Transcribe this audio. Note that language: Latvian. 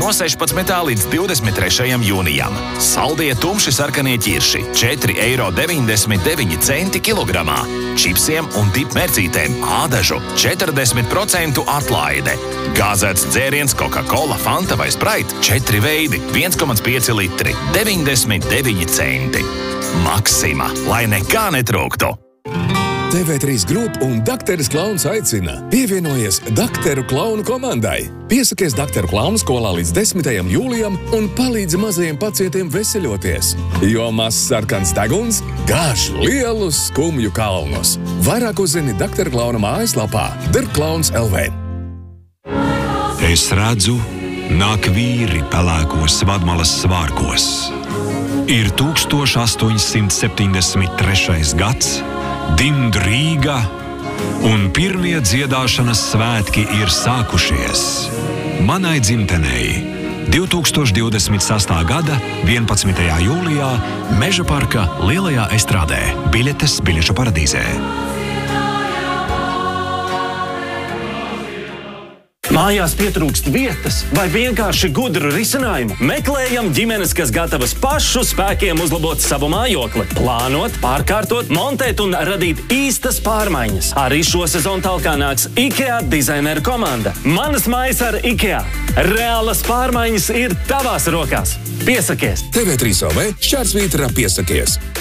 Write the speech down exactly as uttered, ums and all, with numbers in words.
no sešpadsmitā līdz divdesmit trešajam jūnijam. Saldie tumši sarkanie ķirši – četri eiro deviņdesmit deviņi centi kilogramā. Čipsiem un tipmērcītēm ādažu četrdesmit procentu atlaide. Gāzēts dzēriens Coca-Cola, Fanta vai Sprite – četri veidi, viens komats pieci litri, deviņdesmit deviņi centi. Maksima, lai nekā netrūktu! T V trīs Group un Dakteris Klauns aicina. Pievienojies Dakteru Klaunu komandai. Piesakies Dakteru Klaunu skolā līdz desmitajam jūlijam un palīdzi mazajiem pacientiem veseļoties. Jo mazs sarkans deguns gāž lielus skumju kalnus. Vairāk uzzini Dakteru Klauna mājaslapā derklauns L V. Es redzu, nāk vīri pelēkos vadmalas svārkos. Ir tūkstoš astoņsimt septiņdesmit trešais gads, dimd Rīga, un pirmie dziedāšanas svētki ir sākušies. Manai dzimtenei divi tūkstoši divdesmit sestā gada vienpadsmitajā jūlijā Meža parka lielajā estrādē. Biļetes biļešu paradīzē. Mājās pietrūkst vietas vai vienkārši gudru risinājumu? Meklējam ģimenes, kas gatavas pašu spēkiem uzlabot savu mājokli, plānot, pārkārtot, montēt un radīt īstas pārmaiņas. Arī šo sezonu talkā nāks IKEA dizaineru komanda. Manas mājas ar IKEA. Reālas pārmaiņas ir tavās rokās. Piesakies! T V trīs L V šķērsvītra piesakies.